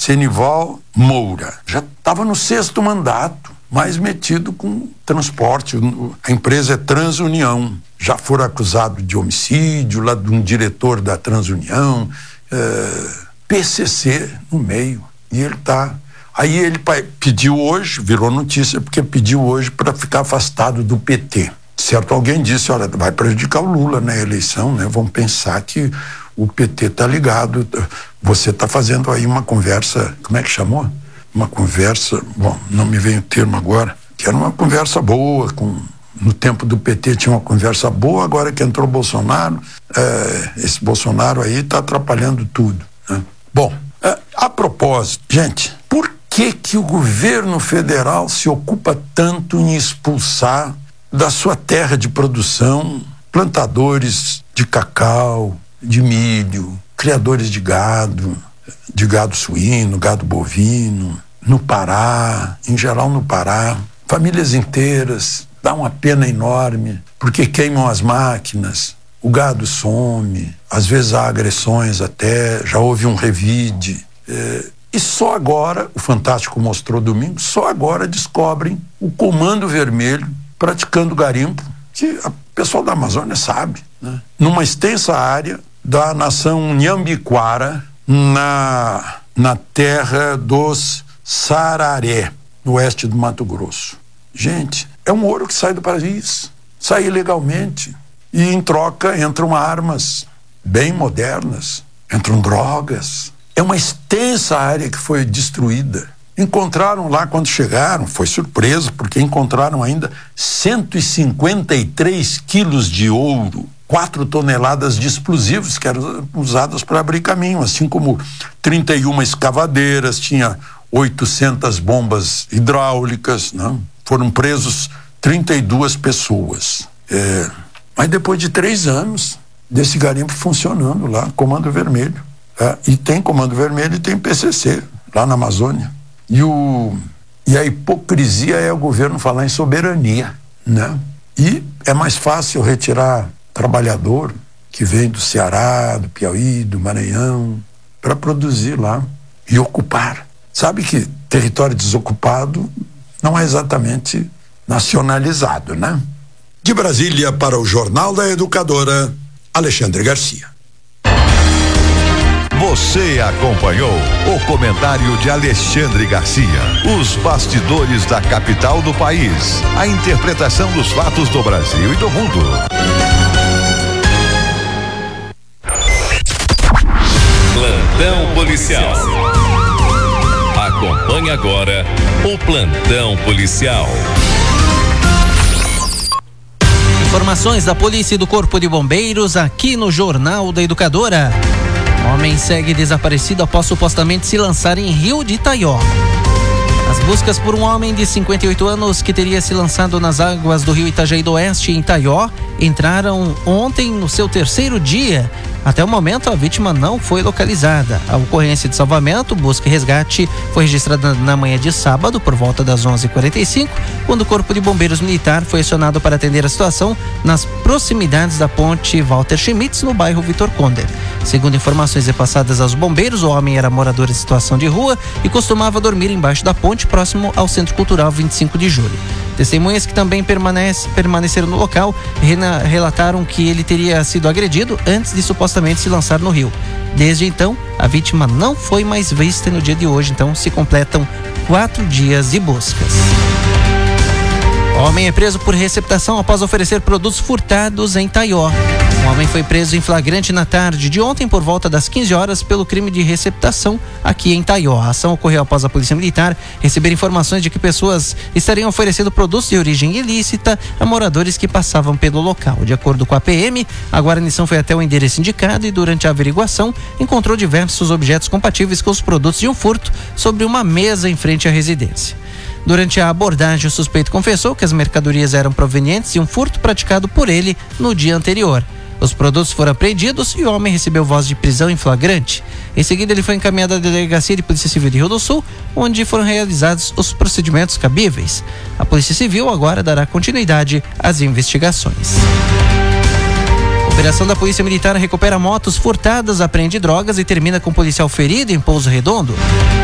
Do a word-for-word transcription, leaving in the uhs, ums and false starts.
Senival Moura. Já estava no sexto mandato, mais metido com transporte. A empresa é Transunião. Já foram acusados de homicídio lá de um diretor da Transunião. É, P C C no meio. E ele está... Aí ele pediu hoje, virou notícia, porque pediu hoje para ficar afastado do P T. Certo, alguém disse, olha, vai prejudicar o Lula na eleição, né? Vão pensar que o P T tá ligado. Você tá fazendo aí uma conversa, como é que chamou? Uma conversa, bom, não me vem o termo agora, que era uma conversa boa, com, no tempo do P T tinha uma conversa boa, agora que entrou o Bolsonaro, é, esse Bolsonaro aí tá atrapalhando tudo, né? Bom, é, a propósito, gente, por que que o governo federal se ocupa tanto em expulsar da sua terra de produção plantadores de cacau, de milho, criadores de gado, de gado suíno, gado bovino, no Pará, em geral no Pará, famílias inteiras, dá uma pena enorme, porque queimam as máquinas, o gado some, às vezes há agressões até, já houve um revide, é, e só agora, o Fantástico mostrou domingo, só agora descobrem o Comando Vermelho praticando garimpo, que o pessoal da Amazônia sabe, né? Numa extensa área da nação Nhambiquara, na, na terra dos Sararé, no oeste do Mato Grosso. Gente, é um ouro que sai do país, sai ilegalmente, e em troca entram armas bem modernas, entram drogas. É uma extensa área que foi destruída. Encontraram lá, quando chegaram, foi surpresa, porque encontraram ainda cento e cinquenta e três quilos de ouro, quatro toneladas de explosivos que eram usados para abrir caminho, assim como trinta e uma escavadeiras, tinha oitocentas bombas hidráulicas, não? Foram presos trinta e duas pessoas. É, mas depois de três anos desse garimpo funcionando lá, Comando Vermelho. É, e tem Comando Vermelho e tem P C C, lá na Amazônia. E, o, e a hipocrisia é o governo falar em soberania, né? E é mais fácil retirar trabalhador que vem do Ceará, do Piauí, do Maranhão, para produzir lá e ocupar. Sabe que território desocupado não é exatamente nacionalizado, né? De Brasília para o Jornal da Educadora, Alexandre Garcia. Você acompanhou o comentário de Alexandre Garcia. Os bastidores da capital do país. A interpretação dos fatos do Brasil e do mundo. Plantão policial. Acompanhe agora o Plantão policial. Informações da polícia e do Corpo de Bombeiros aqui no Jornal da Educadora. Homem segue desaparecido após supostamente se lançar em Rio de Itaió. As buscas por um homem de cinquenta e oito anos que teria se lançado nas águas do rio Itajaí do Oeste, em Itaió, entraram ontem no seu terceiro dia. Até o momento, a vítima não foi localizada. A ocorrência de salvamento, busca e resgate foi registrada na manhã de sábado, por volta das onze e quarenta e cinco, quando o Corpo de Bombeiros Militar foi acionado para atender a situação nas proximidades da ponte Walter Schmitz, no bairro Vitor Conde. Segundo informações repassadas aos bombeiros, o homem era morador em situação de rua e costumava dormir embaixo da ponte, próximo ao Centro Cultural vinte e cinco de julho. Testemunhas que também permanece, permaneceram no local rena, relataram que ele teria sido agredido antes de supostamente se lançar no rio. Desde então, a vítima não foi mais vista no dia de hoje, então se completam quatro dias de buscas. Homem é preso por receptação após oferecer produtos furtados em Itaió. Um homem foi preso em flagrante na tarde de ontem por volta das quinze horas pelo crime de receptação aqui em Itaió. A ação ocorreu após a Polícia Militar receber informações de que pessoas estariam oferecendo produtos de origem ilícita a moradores que passavam pelo local. De acordo com a P M, a guarnição foi até o endereço indicado e durante a averiguação encontrou diversos objetos compatíveis com os produtos de um furto sobre uma mesa em frente à residência. Durante a abordagem, o suspeito confessou que as mercadorias eram provenientes de um furto praticado por ele no dia anterior. Os produtos foram apreendidos e o homem recebeu voz de prisão em flagrante. Em seguida, ele foi encaminhado à Delegacia de Polícia Civil de Rio do Sul, onde foram realizados os procedimentos cabíveis. A Polícia Civil agora dará continuidade às investigações. A operação da Polícia Militar recupera motos furtadas, apreende drogas e termina com um policial ferido em Pouso Redondo.